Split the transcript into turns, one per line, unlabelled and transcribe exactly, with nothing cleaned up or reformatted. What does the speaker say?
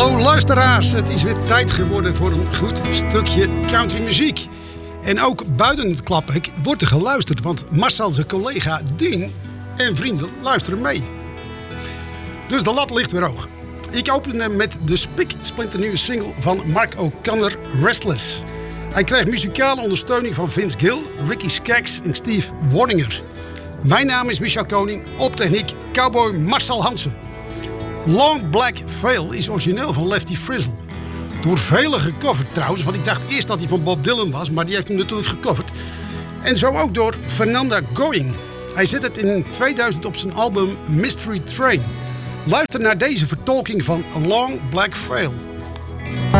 Hallo luisteraars, het is weer tijd geworden voor een goed stukje countrymuziek. En ook buiten het klaphek wordt er geluisterd, want Marcel zijn collega Dean en vrienden luisteren mee. Dus de lat ligt weer hoog. Ik opende met de spiksplinternieuwe single van Mark O'Connor, Restless. Hij krijgt muzikale ondersteuning van Vince Gill, Ricky Skaggs en Steve Warninger. Mijn naam is Michel Koning, op techniek cowboy Marcel Hansen. Long Black Veil is origineel van Lefty Frizzle. Door velen gecoverd trouwens, want ik dacht eerst dat hij van Bob Dylan was, maar die heeft hem natuurlijk gecoverd. En zo ook door Fernanda Going. Hij zet het in tweeduizend op zijn album Mystery Train. Luister naar deze vertolking van Long Black Veil.